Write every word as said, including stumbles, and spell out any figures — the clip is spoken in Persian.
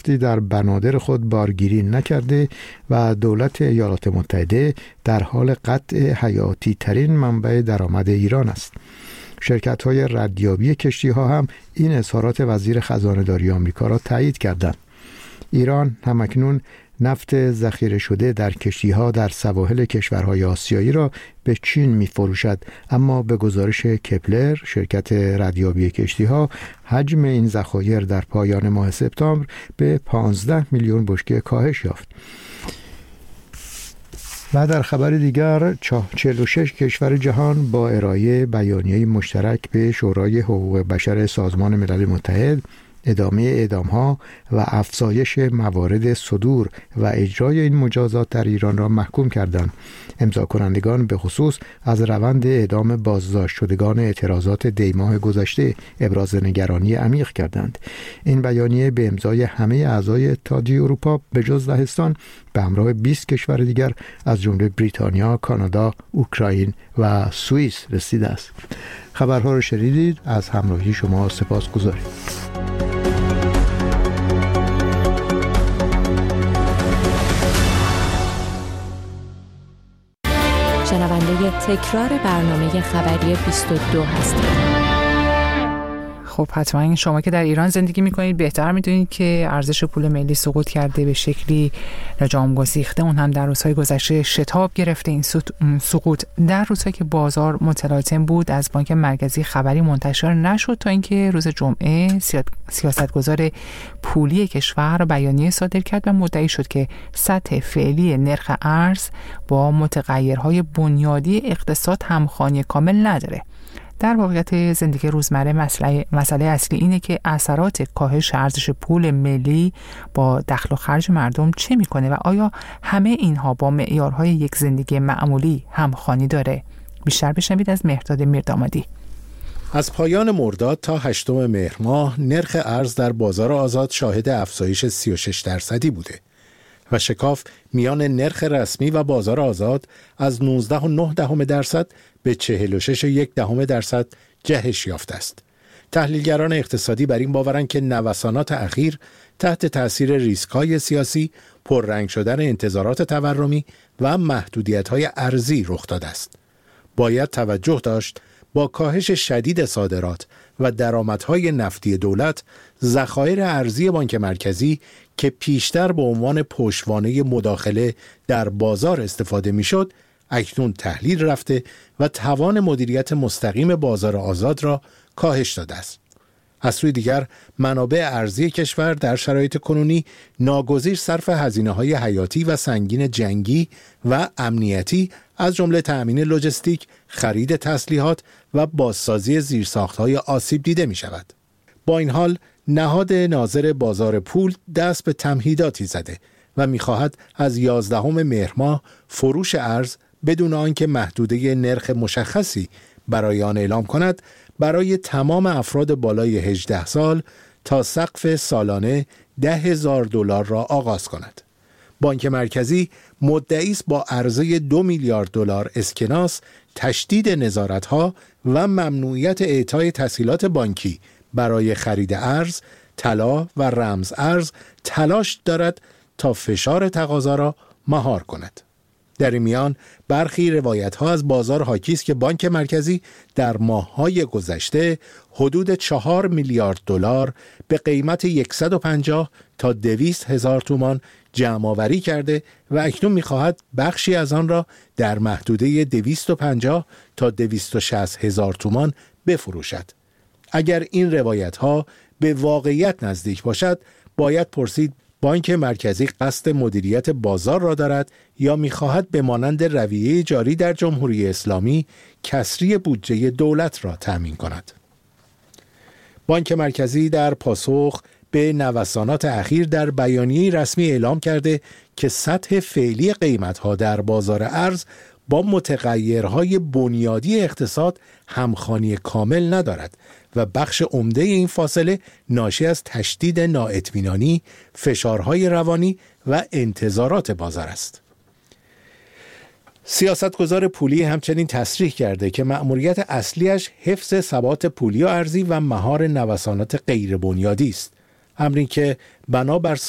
نفتی در بنادر خود بارگیری نکرده و دولت ایالات متحده در حال قطع حیاتی ترین منبع درآمد ایران است. شرکت‌های ردیابی کشتی‌ها هم این اظهارات وزیر خزانه‌داری آمریکا را تایید کردند. ایران همکنون نفت ذخیره شده در کشتی‌ها در سواحل کشورهای آسیایی را به چین می‌فروشد، اما به گزارش کپلر شرکت ردیابی کشتی‌ها حجم این ذخایر در پایان ماه سپتامبر به پانزده میلیون بشکه کاهش یافت. و در خبر دیگر چهل و شش کشور جهان با ارائه بیانیه مشترک به شورای حقوق بشر سازمان ملل متحد ادامه اعدام‌ها و افزایش موارد صدور و اجرای این مجازات در ایران را محکوم کردند. امضا کنندگان به خصوص از روند اعدام بازداشت شدگان اعتراضات دیماه گذشته ابراز نگرانی عمیق کردند. این بیانیه به امضای همه اعضای اتحادیه اروپا به جز لهستان به همراه بیست کشور دیگر از جمله بریتانیا، کانادا، اوکراین و سوئیس رسیده است. خبرها را شنیدید. از همراهی شما سپاسگزاریم. شنونده تکرار برنامه خبری بیست و دو هستید. خب حتما شما که در ایران زندگی میکنید بهتر میدونید که ارزش پول ملی سقوط کرده، به شکلی جام گسیخته. اون هم در روزهای گذشته شتاب گرفته. این سقوط در روزهایی که بازار متلاطم بود از بانک مرکزی خبری منتشر نشد تا اینکه روز جمعه سیاستگزار پولی کشور بیانیه صادر کرد و مدعی شد که سطح فعلی نرخ ارز با متغیرهای بنیادی اقتصاد همخوانی کامل نداره. در واقعیت زندگی روزمره مسئله, مسئله اصلی اینه که اثرات کاهش ارزش پول ملی با دخل و خرج مردم چه میکنه و آیا همه اینها با معیارهای یک زندگی معمولی همخوانی داره؟ بیشتر بشنوید از مهرداد میردامادی. از پایان مرداد تا هشتم مهر ماه نرخ ارز در بازار آزاد شاهد افزایش سی و شش درصدی بوده و شکاف میان نرخ رسمی و بازار آزاد از نوزده و نه دهم درصد به چهل و شش و یک دهم درصد جهش یافته است. تحلیلگران اقتصادی بر این باورند که نوسانات اخیر تحت تأثیر ریسک‌های سیاسی، پررنگ شدن انتظارات تورمی و محدودیت‌های ارزی رخ داده است. باید توجه داشت با کاهش شدید صادرات و درآمدهای نفتی دولت، ذخایر ارزی بانک مرکزی که پیشتر به عنوان پشتوانه مداخله در بازار استفاده میشد، اکنون تحلیل رفته و توان مدیریت مستقیم بازار آزاد را کاهش داده است. از سوی دیگر منابع ارزی کشور در شرایط کنونی ناگزیر صرف هزینه‌های حیاتی و سنگین جنگی و امنیتی از جمله تأمین لوجستیک، خرید تسلیحات و بازسازی زیرساخت‌های آسیب دیده می‌شود. با این حال نهاد ناظر بازار پول دست به تمهیداتی زده و می‌خواهد از یازدهم مهر ماه فروش ارز بدون آنکه محدوده نرخ مشخصی برای آن اعلام کند برای تمام افراد بالای هجده سال تا سقف سالانه ده هزار دلار را آغاز کند. بانک مرکزی مدعی است با عرضه دو میلیارد دلار اسکناس، تشدید نظارت‌ها و ممنوعیت اعطای تسهیلات بانکی برای خرید ارز، طلا و رمز ارز تلاش دارد تا فشار تقاضا را مهار کند. در این میان برخی روایت‌ها از بازار حاکی است که بانک مرکزی در ماه‌های گذشته حدود چهار میلیارد دلار به قیمت صد و پنجاه تا دویست هزار تومان جمع‌آوری کرده و اکنون می‌خواهد بخشی از آن را در محدوده دویست و پنجاه تا دویست و شصت هزار تومان بفروشد. اگر این روایت‌ها به واقعیت نزدیک باشد، باید پرسید بانک مرکزی قصد مدیریت بازار را دارد یا می‌خواهد به مانند رویه جاری در جمهوری اسلامی کسری بودجه دولت را تأمین کند. بانک مرکزی در پاسخ به نوسانات اخیر در بیانیه رسمی اعلام کرده که سطح فعلی قیمت‌ها در بازار ارز با متغیرهای بنیادی اقتصاد همخوانی کامل ندارد و بخش عمده این فاصله ناشی از تشدید نااطمینانی، فشارهای روانی و انتظارات بازار است. سیاستگزار پولی همچنین تصریح کرده که مأموریت اصلیش حفظ ثبات پولی و ارزی و مهار نوسانات غیر بنیادی است، امری که بنابر